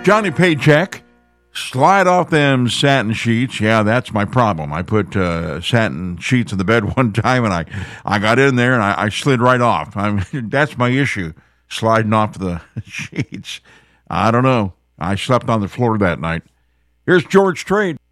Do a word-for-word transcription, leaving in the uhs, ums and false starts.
Johnny Paycheck, slide off them satin sheets. Yeah, that's my problem. I put uh, satin sheets in the bed one time, and I, I got in there, and I, I slid right off. I mean, that's my issue, sliding off the sheets. I don't know. I slept on the floor that night. Here's George Strait.